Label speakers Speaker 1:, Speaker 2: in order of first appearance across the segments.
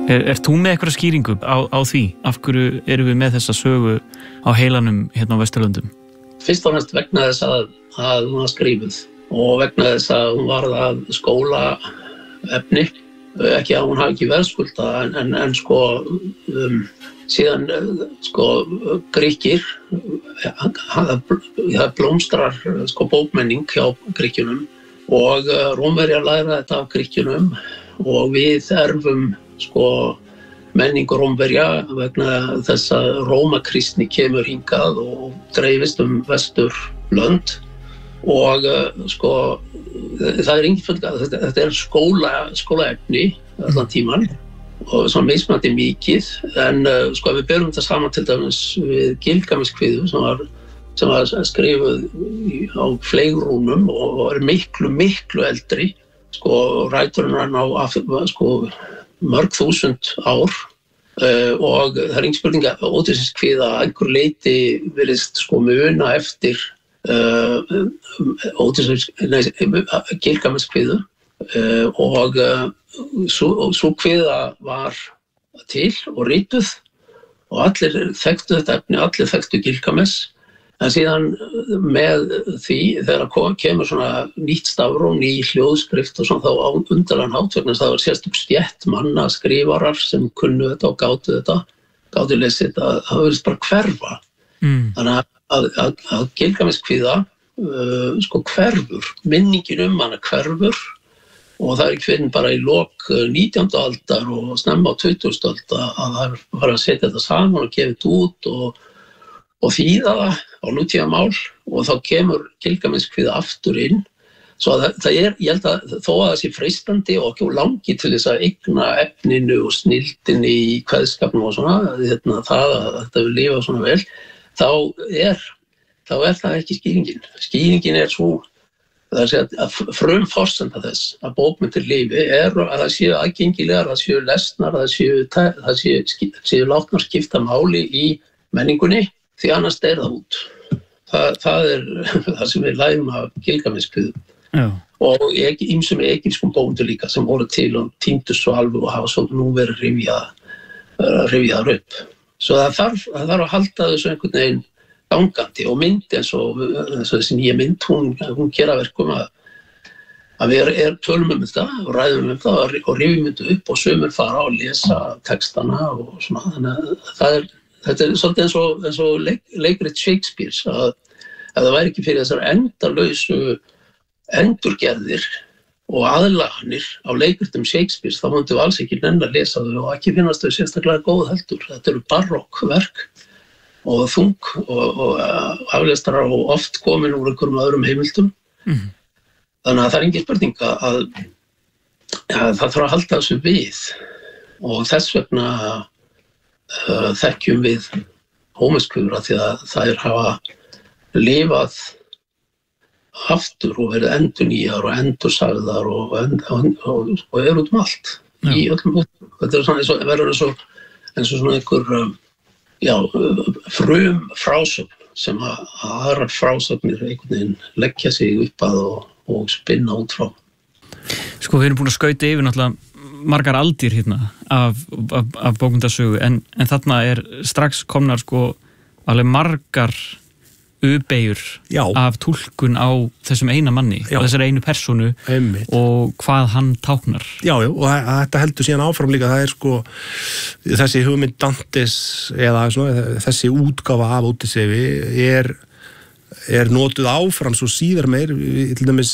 Speaker 1: Ert þú með eitthvað skýringu á því? Af hverju erum við með þessa sögu á heilanum hérna á Vesturlöndum?
Speaker 2: Fyrst og fremst vegna þess að hún var skrifuð og vegna þess að hún varð að skólaefni, ekki að hún hafi ekki verðskuldað en sko síðan sko Grikkir, það blómstrar sko bókmenning hjá Grikkjunum og Rómverjar læra þetta af Grikkjunum og við erfum sko menningu Rómverja vegna þess að Rómakristni kemur hingað og dreifist Vesturlönd og sko það engin spurning, þetta skólaefni allan tíman og svona mismunandi mikið en sko við berum þetta saman til dæmis við Gilgamesh-kviðu sem var skrifuð á fleigrúnum og er miklu eldri sko ræturinn á sko mörg þúsund ár og það engin spurning að Ódysseifskviða að einhver leyti virðist sko muna eftir Gilgamesh-kviðu og sú kviða var til og rituð og allir þekktu þetta efni, allir þekktu Gilgamesh en síðan með því þegar kemur svona nýtt stafróf, ný hljóðskrift og svona þá á undarlegan hátt vegna það var sérstök stétt manna skrifarar sem kunnu þetta og gátu lesið þetta, það virðist bara hverfa. Þannig að Gilgamesh-kviða sko hverfur, minningin hana hverfur og það ekki fyrir bara í lok 19. aldar og snemma á 20. aldar að það var að setja þetta saman og gefa þetta út og þýða það á nútímamál og þá kemur Gilgamesh-kviða aftur inn. Svo það ég held að þó að það sé freistandi og ekki langi til þess að eigna efninu og snilldinni í kveðskapnum og svona, það að þetta vil lifa svona vel, þá er það ekki skýringin. Skýringin er svo, það að frumforsenda þess að bókmenntir lifi er að það séu aðgengilegar, það séu lesnar, það séu látnar skipta máli í menningunni, því annars deyr það út. Það er það sem við lærum af Gilgamesh-kviðu. Og ýmsum egypskum bókmenntum líka sem voru til og týndust svo alveg og hafa svo nú verið rifjaðar upp. Svo það þarf að halda þessu einhvern veginn gangandi og mynd eins og þessi nýja mynd, hún gera verkum að við tölum þetta og ræðum þetta og rifjum þetta upp og sumir fara og lesa textana og svona, þannig að þetta er svolítið eins og leikrit Shakespeares að ef það væri ekki fyrir þessar endalausu endurgerðir og aðlaganir á leikritum Shakespeares þá myndum við alls ekki nenn að lesa þau og ekki finnast þau sérstaklega góð heldur. Þetta eru barokkverk og þung og aflestrar og oft komin úr einhverjum öðrum heimildum. Þannig að það er engin spurning að það þarf að halda þessu við og þess vegna þekkjum við Hómeskviður því að þær hafa lifað aftur og verið endurnýjar og endursagðar og er út allt í öllum útum. Þetta er svona verður eins og svona einhver frum frásögn sem að aðrar frásögnir einhvern veginn leggja sig upp að og spinna út frá.
Speaker 1: Sko við erum búin að skauta yfir náttúrulega margar aldir hérna af bókmenntasögu en þarna er strax komnar sko alveg margar U-beygjur af túlkun á þessum eina manni og þessari einu persónu og hvað hann táknar.
Speaker 3: Já, og þetta heldur síðan áfram líka, það er sko þessi hugmynd Dantes eða svona, þessi útgáfa af Ódysseifsi er notuð áfram svo síðar meir, til dæmis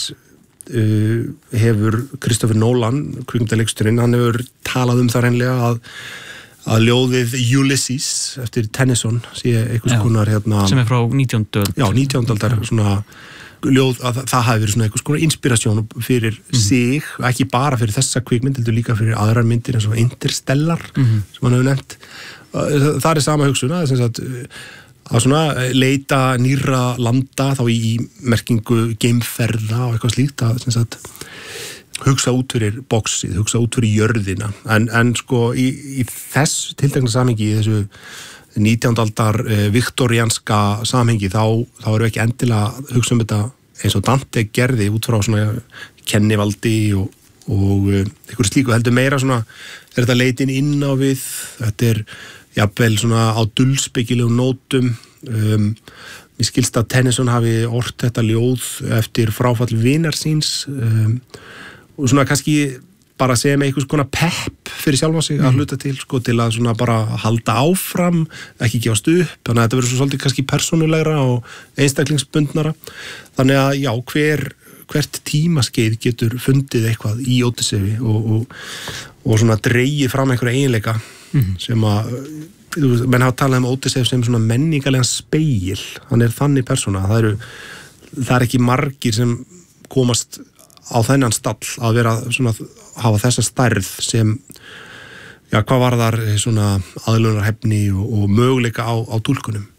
Speaker 3: hefur Christopher Nolan, kvikmyndaleikstjórinn, hann hefur talað það hreinlega að ljóðið Ulysses eftir Tennyson sé einhvers konar
Speaker 1: sem er frá 19. öld.
Speaker 3: Já, 19. aldar svona ljóð að það hafi verið svona einhvers konar inspirasjón fyrir sig, ekki bara fyrir þessa kvikmynd, heldur líka fyrir aðrar myndir eins og Interstellar sem hann hefur nefnt. Það er sama hugsun að svona leita nýrra landa þá í merkingu geimferða og eitthvað slíkt að hugsa út fyrir boxið, hugsa út fyrir jörðina en sko í þess tiltekna samhengi, í þessu 19. aldar viktorianska samhengi þá erum við ekki endilega hugsa þetta eins og Dante gerði út frá svona kennivaldi og einhverju slíku heldur meira svona þetta leitin inn á við, þetta jafnvel svona á dulspekilegum nótum. Mér skilst að Tennyson hafi ort þetta ljóð eftir fráfall vinar síns og svona kannski bara segja með einhvers konar pepp fyrir sjálfa sig að hluta til, sko, til að svona bara halda áfram, ekki gefast upp, þannig að þetta verður svo svolítið kannski persónulegra og einstaklingsbundnara. Þannig að já, hvert tímaskeið getur fundið eitthvað í Ódyssefi og svona dregið fram einhverja eiginleika sem að menn hafa talað Ódysseif sem svona menningarlegan spegil, hann þannig persóna, það ekki margir sem komast á þennan stall að vera svona hafa þessa stærð sem hvað varðar svona aðlunarhæfni og möguleika á túlkunum.